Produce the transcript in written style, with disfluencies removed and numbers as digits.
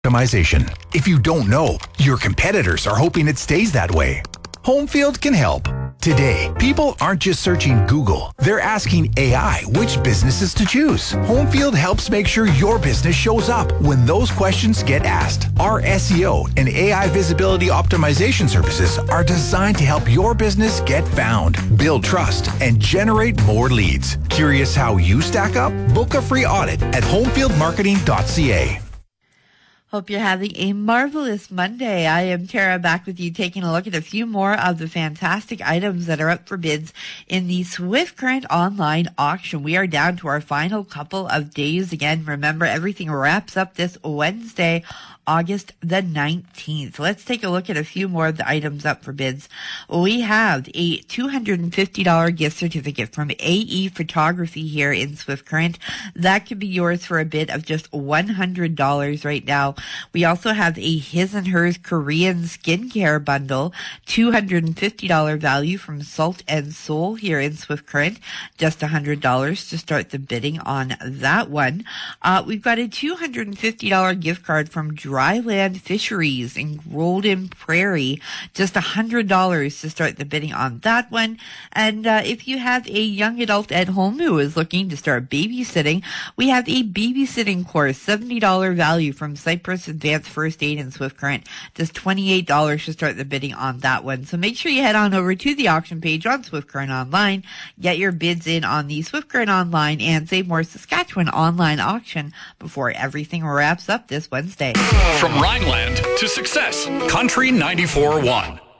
Optimization. If you don't know, your competitors are hoping it stays that way. Homefield can help. Today, people aren't just searching Google. They're asking AI which businesses to choose. Homefield helps make sure your business shows up when those questions get asked. Our SEO and AI visibility optimization services are designed to help your business get found, build trust, and generate more leads. Curious how you stack up? Book a free audit at homefieldmarketing.ca. Hope you're having a marvelous Monday. I am Tara, back with you, taking a look at a few more of the fantastic items that are up for bids in the Swift Current online auction. We are down to our final couple of days. Again, remember, everything wraps up this Wednesday, August the 19th. Let's take a look at a few more of the items up for bids. We have a $250 gift certificate from AE Photography here in Swift Current. That could be yours for a bid of just $100 right now. We also have a His and Hers Korean skincare bundle, $250 value from Salt and Soul here in Swift Current, just $100 to start the bidding on that one. We've got a $250 gift card from Dryland Fisheries in Golden Prairie, just $100 to start the bidding on that one. And if you have a young adult at home who is looking to start babysitting, we have a babysitting course, $70 value from Cypress Advanced First Aid in Swift Current, just $28 to start the bidding on that one. So make sure you head on over to the auction page on Swift Current Online, get your bids in on the Swift Current Online and Save More Saskatchewan online auction before everything wraps up this Wednesday. From Rhineland to success, Country 94.1.